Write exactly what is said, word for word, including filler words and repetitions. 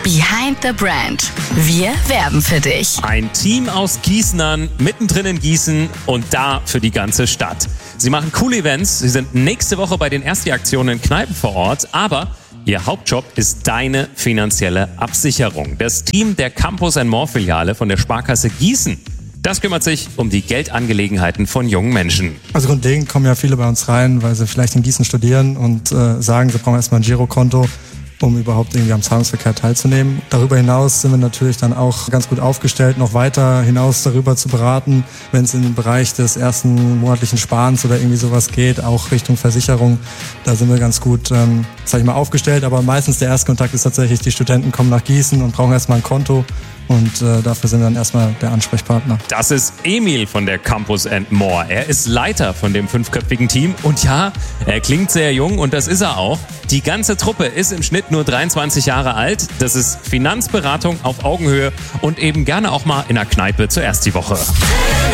Behind the Brand. Wir werben für dich. Ein Team aus Gießenern, mittendrin in Gießen und da für die ganze Stadt. Sie machen coole Events, sie sind nächste Woche bei den Ersti-Aktionen in Kneipen vor Ort, aber ihr Hauptjob ist deine finanzielle Absicherung. Das Team der Campus and More Filiale von der Sparkasse Gießen, das kümmert sich um die Geldangelegenheiten von jungen Menschen. Also grundlegend kommen ja viele bei uns rein, weil sie vielleicht in Gießen studieren und äh, sagen, sie brauchen erstmal ein Girokonto, um überhaupt irgendwie am Zahlungsverkehr teilzunehmen. Darüber hinaus sind wir natürlich dann auch ganz gut aufgestellt, noch weiter hinaus darüber zu beraten, wenn es in den Bereich des ersten monatlichen Sparens oder irgendwie sowas geht, auch Richtung Versicherung. Da sind wir ganz gut, ähm, sag ich mal, aufgestellt. Aber meistens der Erstkontakt ist tatsächlich, die Studenten kommen nach Gießen und brauchen erstmal ein Konto. Und äh, dafür sind wir dann erstmal der Ansprechpartner. Das ist Emil von der Campus and More. Er ist Leiter von dem fünfköpfigen Team. Und ja, er klingt sehr jung und das ist er auch. Die ganze Truppe ist im Schnitt nur dreiundzwanzig Jahre alt. Das ist Finanzberatung auf Augenhöhe und eben gerne auch mal in der Kneipe zuerst die Woche.